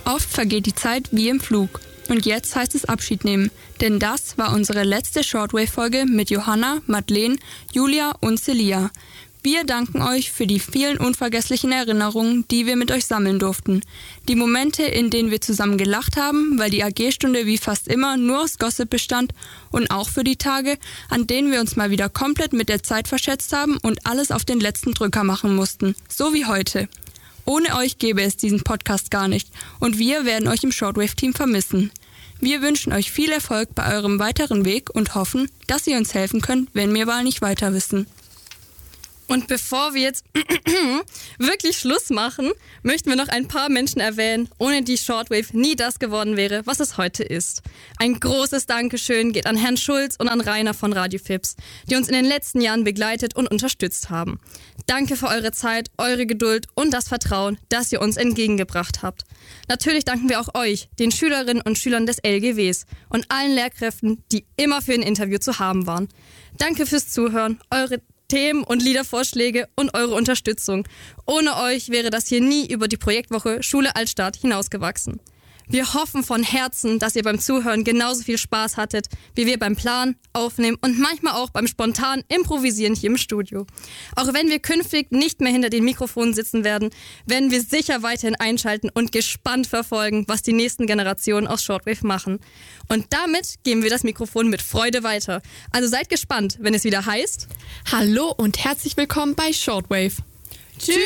Oft vergeht die Zeit wie im Flug. Und jetzt heißt es Abschied nehmen, denn das war unsere letzte Shortwave-Folge mit Johanna, Madeleine, Julia und Celia. Wir danken euch für die vielen unvergesslichen Erinnerungen, die wir mit euch sammeln durften. Die Momente, in denen wir zusammen gelacht haben, weil die AG-Stunde wie fast immer nur aus Gossip bestand, und auch für die Tage, an denen wir uns mal wieder komplett mit der Zeit verschätzt haben und alles auf den letzten Drücker machen mussten, so wie heute. Ohne euch gäbe es diesen Podcast gar nicht und wir werden euch im Shortwave-Team vermissen. Wir wünschen euch viel Erfolg bei eurem weiteren Weg und hoffen, dass ihr uns helfen könnt, wenn wir mal nicht weiter wissen. Und bevor wir jetzt wirklich Schluss machen, möchten wir noch ein paar Menschen erwähnen, ohne die Shortwave nie das geworden wäre, was es heute ist. Ein großes Dankeschön geht an Herrn Schulz und an Rainer von Radio Fips, die uns in den letzten Jahren begleitet und unterstützt haben. Danke für eure Zeit, eure Geduld und das Vertrauen, das ihr uns entgegengebracht habt. Natürlich danken wir auch euch, den Schülerinnen und Schülern des LGWs und allen Lehrkräften, die immer für ein Interview zu haben waren. Danke fürs Zuhören, eure Themen und Liedervorschläge und eure Unterstützung. Ohne euch wäre das hier nie über die Projektwoche Schule Altstadt hinausgewachsen. Wir hoffen von Herzen, dass ihr beim Zuhören genauso viel Spaß hattet, wie wir beim Planen, Aufnehmen und manchmal auch beim spontanen Improvisieren hier im Studio. Auch wenn wir künftig nicht mehr hinter den Mikrofonen sitzen werden, werden wir sicher weiterhin einschalten und gespannt verfolgen, was die nächsten Generationen aus Shortwave machen. Und damit geben wir das Mikrofon mit Freude weiter. Also seid gespannt, wenn es wieder heißt: Hallo und herzlich willkommen bei Shortwave. Tschüss!